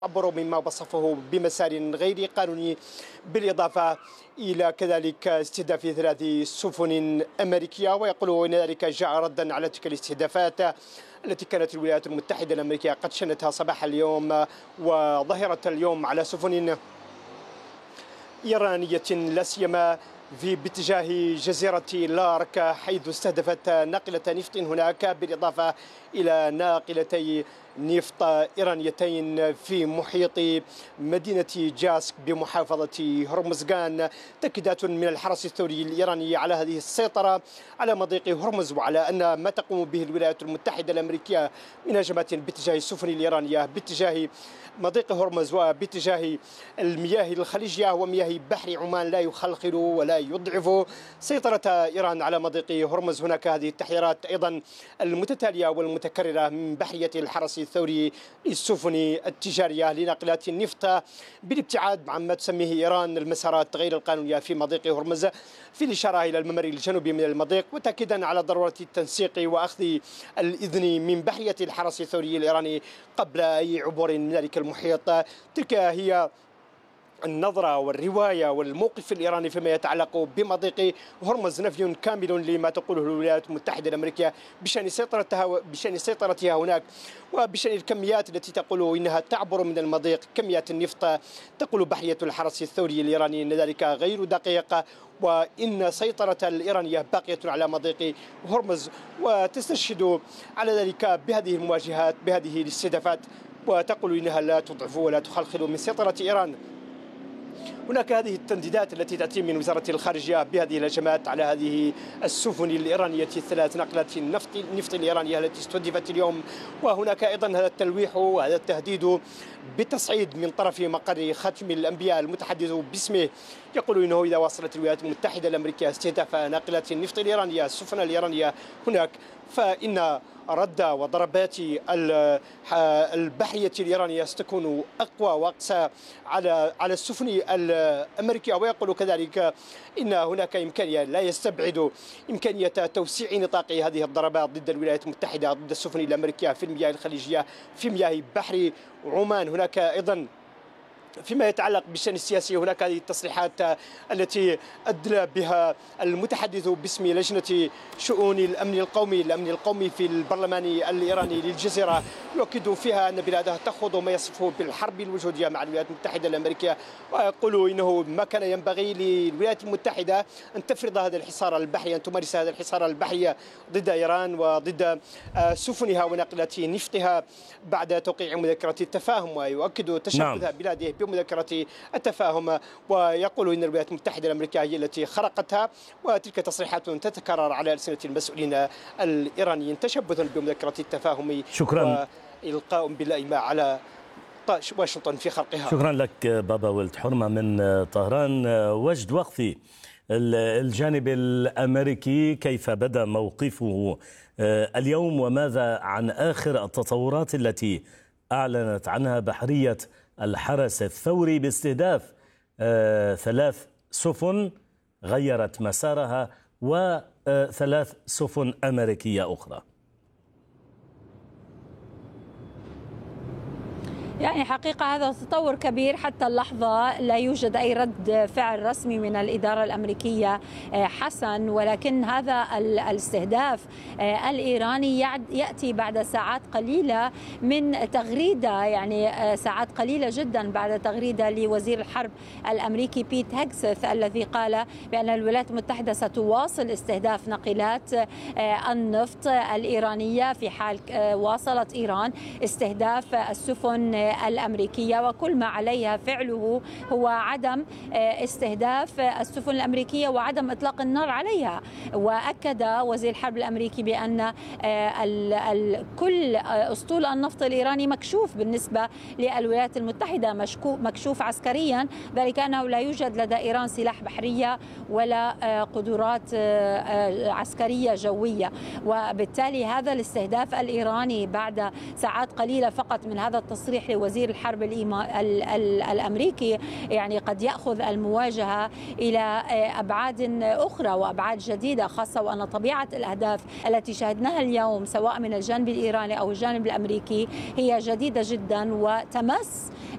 عبروا مما وصفه بمسار غير قانوني، بالإضافة إلى كذلك استهداف 3 سفن أمريكية. ويقول إن ذلك جاء ردا على تلك الاستهدافات التي كانت الولايات المتحدة الأمريكية قد شنتها صباح اليوم وظهيرة اليوم على سفن إيرانية، لا سيما باتجاه جزيرة لارك، حيث استهدفت ناقلة نفط هناك، بالإضافة إلى ناقلتي نفط إيرانيتين في محيط مدينة جاسك بمحافظة هرمزغان. تأكيدات من الحرس الثوري الإيراني على هذه السيطرة على مضيق هرمز، وعلى أن ما تقوم به الولايات المتحدة الأمريكية من هجمات باتجاه السفن الإيرانية باتجاه مضيق هرمز وباتجاه المياه الخليجية ومياه بحر عمان لا يخلخل ولا يضعف سيطرة إيران على مضيق هرمز. هناك هذه التحذيرات أيضا المتتالية والمتكررة من بحرية الحرس الثوري للسفن التجارية لناقلات النفط بالابتعاد عما تسميه إيران المسارات غير القانونية في مضيق هرمز، في الإشارة إلى الممر الجنوبي من المضيق، وتأكيدا على ضرورة التنسيق وأخذ الإذن من بحرية الحرس الثوري الإيراني قبل أي عبور من ذلك المحيط. تلك هي النظرة والرواية والموقف الإيراني فيما يتعلق بمضيق هرمز. نفي كامل لما تقوله الولايات المتحدة الأمريكية بشأن سيطرتها هناك وبشأن الكميات التي تقول إنها تعبر من المضيق، كميات النفط. تقول بحرية الحرس الثوري الإيراني أن ذلك غير دقيق، وإن سيطرة الإيرانية باقية على مضيق هرمز، وتستشهد على ذلك بهذه المواجهات بهذه الاستهدافات، وتقول إنها لا تضعف ولا تخلخل من سيطرة إيران. هناك هذه التنديدات التي تأتي من وزارة الخارجية بهذه الهجمات على هذه السفن الإيرانية 3 نقلات النفط الإيرانية التي استهدفت اليوم. وهناك أيضا هذا التلويح وهذا التهديد بالتصعيد من طرف مقر خاتم الأنبياء المتحدث باسمه، يقول إنه إذا واصلت الولايات المتحدة الأمريكية استهداف ناقلات النفط الإيرانية السفن الإيرانية هناك، فإن رد وضربات البحرية الإيرانية ستكون أقوى وأقسى على السفن الأمريكية. ويقول كذلك إن هناك إمكانية لا يستبعد إمكانية توسيع نطاق هذه الضربات ضد الولايات المتحدة ضد السفن الأمريكية في المياه الخليجية في مياه بحر عمان. هناك أيضا فيما يتعلق بالشأن السياسي هناك هذه التصريحات التي أدلى بها المتحدث باسم لجنة شؤون الأمن القومي في البرلمان الإيراني للجزيرة، يؤكد فيها أن بلاده تخوض ما يصفه بالحرب الوجودية مع الولايات المتحدة الأمريكية، ويقول إنه ما كان ينبغي للولايات المتحدة أن تفرض هذا الحصار البحري، أن تمارس هذا الحصار البحري ضد إيران وضد سفنها وناقلات نفطها بعد توقيع مذكرة التفاهم. ويؤكد تشبث بلاده بمذكرة التفاهم، ويقول إن الولايات المتحدة الأمريكية هي التي خرقتها، وتلك تصريحات تتكرر على ألسنة المسؤولين الإيرانيين تشبثا بمذكرة التفاهم. شكرا، وإلقاء باللائمة على واشنطن في خرقها. شكرا لك بابا ولد حرمة من طهران. وجد وقفي، الجانب الأمريكي كيف بدأ موقفه اليوم، وماذا عن آخر التطورات التي أعلنت عنها بحرية الحرس الثوري باستهداف 3 سفن غيرت مسارها و3 سفن أمريكية أخرى؟ يعني حقيقة هذا تطور كبير، حتى اللحظة لا يوجد أي رد فعل رسمي من الإدارة الأمريكية حسن، ولكن هذا الاستهداف الإيراني يأتي بعد ساعات قليلة من تغريدة، يعني ساعات قليلة جدا بعد تغريدة لوزير الحرب الأمريكي بيت هيكسث الذي قال بأن الولايات المتحدة ستواصل استهداف ناقلات النفط الإيرانية في حال واصلت إيران استهداف السفن الأمريكية، وكل ما عليها فعله هو عدم استهداف السفن الأمريكية وعدم إطلاق النار عليها. وأكد وزير الحرب الأمريكي بأن كل أسطول النفط الإيراني مكشوف بالنسبة للولايات المتحدة، مكشوف عسكريا، ذلك أنه لا يوجد لدى إيران سلاح بحرية ولا قدرات عسكرية جوية. وبالتالي هذا الاستهداف الإيراني بعد ساعات قليلة فقط من هذا التصريح لوزير الحرب الأمريكي يعني قد يأخذ المواجهة إلى أبعاد أخرى وأبعاد جديدة، خاصة وأن طبيعة الأهداف التي شاهدناها اليوم سواء من الجانب الإيراني أو الجانب الأمريكي هي جديدة جدا وتمس